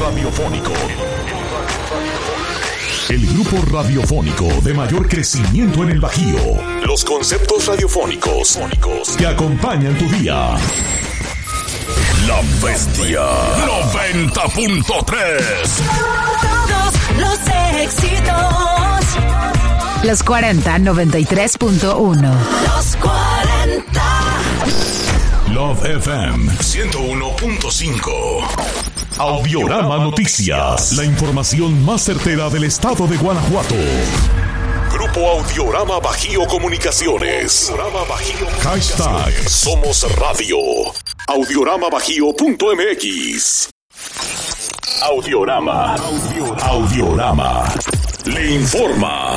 radiofónico. El grupo radiofónico de mayor crecimiento en el Bajío. Los conceptos radiofónicos que acompañan tu día. La Bestia 90.3. Todos los éxitos. Los 40 93.1. Los 40. Love FM 101.5. Audiorama Noticias. La información más certera del estado de Guanajuato. Grupo Audiorama Bajío Comunicaciones. Hashtag Somos Radio. Audioramabajío.mx. Audiorama. Le informa.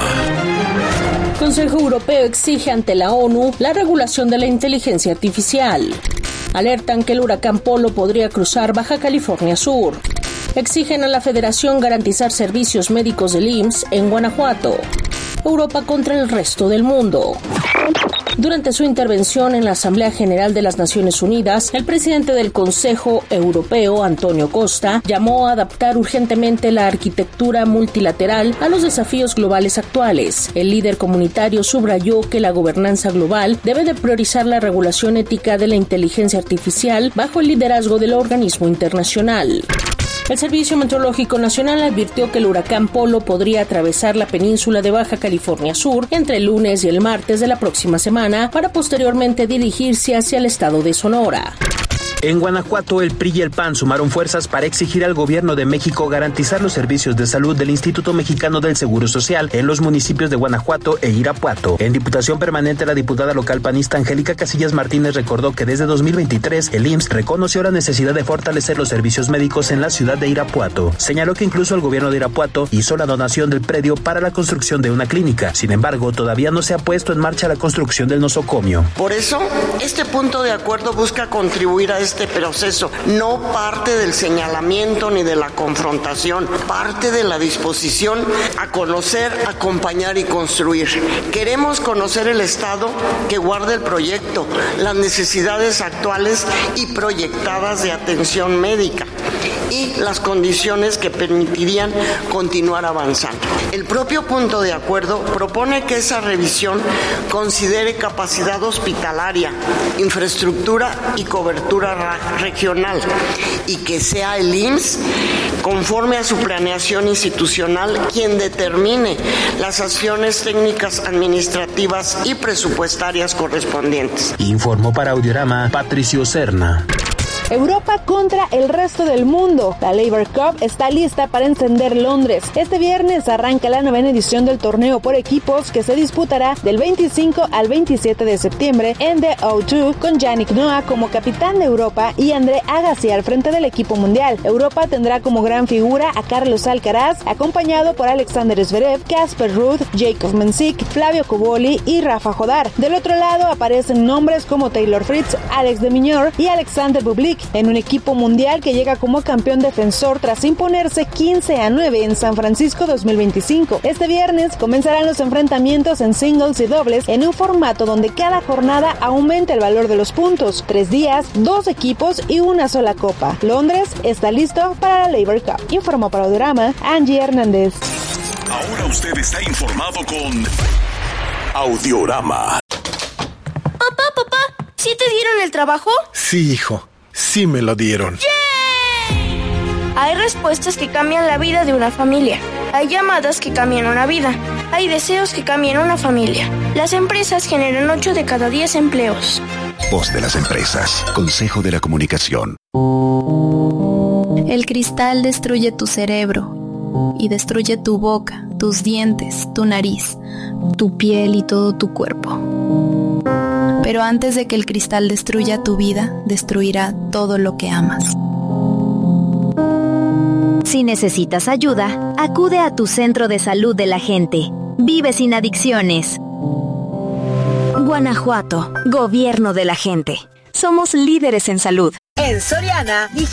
El Consejo Europeo exige ante la ONU la regulación de la inteligencia artificial. Alertan que el huracán Polo podría cruzar Baja California Sur. Exigen a la Federación garantizar servicios médicos del IMSS en Guanajuato. Europa contra el resto del mundo. Durante su intervención en la Asamblea General de las Naciones Unidas, el presidente del Consejo Europeo, Antonio Costa, llamó a adaptar urgentemente la arquitectura multilateral a los desafíos globales actuales. El líder comunitario subrayó que la gobernanza global debe de priorizar la regulación ética de la inteligencia artificial bajo el liderazgo del organismo internacional. El Servicio Meteorológico Nacional advirtió que el huracán Polo podría atravesar la península de Baja California Sur entre el lunes y el martes de la próxima semana para posteriormente dirigirse hacia el estado de Sonora. En Guanajuato, el PRI y el PAN sumaron fuerzas para exigir al gobierno de México garantizar los servicios de salud del Instituto Mexicano del Seguro Social en los municipios de Guanajuato e Irapuato. En diputación permanente, la diputada local panista Angélica Casillas Martínez recordó que desde 2023 el IMSS reconoció la necesidad de fortalecer los servicios médicos en la ciudad de Irapuato. Señaló que incluso el gobierno de Irapuato hizo la donación del predio para la construcción de una clínica. Sin embargo, todavía no se ha puesto en marcha la construcción del nosocomio. Por eso, este punto de acuerdo busca contribuir a este proceso, no parte del señalamiento ni de la confrontación, parte de la disposición a conocer, acompañar y construir. Queremos conocer el estado que guarda el proyecto, las necesidades actuales y proyectadas de atención médica y las condiciones que permitirían continuar avanzando. El propio punto de acuerdo propone que esa revisión considere capacidad hospitalaria, infraestructura y cobertura regional y que sea el IMSS, conforme a su planeación institucional, quien determine las acciones técnicas, administrativas y presupuestarias correspondientes. Informó para Audiorama Patricio Serna. Europa contra el resto del mundo. La Labour Cup está lista para encender Londres. Este viernes arranca la 9ª edición del torneo por equipos que se disputará del 25 al 27 de septiembre en The O2 con Yannick Noah como capitán de Europa y André Agassi al frente del equipo mundial. Europa tendrá como gran figura a Carlos Alcaraz, acompañado por Alexander Zverev, Casper Ruud, Jacob Mensik, Flavio Cobolli y Rafa Jodar. Del otro lado aparecen nombres como Taylor Fritz, Alex de Minaur y Alexander Bublik en un equipo mundial que llega como campeón defensor tras imponerse 15-9 en San Francisco 2025. Este viernes comenzarán los enfrentamientos en singles y dobles en un formato donde cada jornada aumenta el valor de los puntos. 3 días, 2 equipos y una sola copa. Londres está listo para la Labour Cup. Informó para Audiorama Angie Hernández. Ahora usted está informado con Audiorama. Papá, ¿sí te dieron el trabajo? Sí, hijo. Sí me lo dieron. ¡Yay! Hay respuestas que cambian la vida de una familia. Hay llamadas que cambian una vida. Hay deseos que cambian una familia. Las empresas generan 8 de cada 10 empleos. Voz de las empresas. Consejo de la Comunicación. El cristal destruye tu cerebro y destruye tu boca, tus dientes, tu nariz, tu piel y todo tu cuerpo. Pero antes de que el cristal destruya tu vida, destruirá todo lo que amas. Si necesitas ayuda, acude a tu centro de salud de la gente. Vive sin adicciones. Guanajuato, Gobierno de la gente. Somos líderes en salud. En Soriana,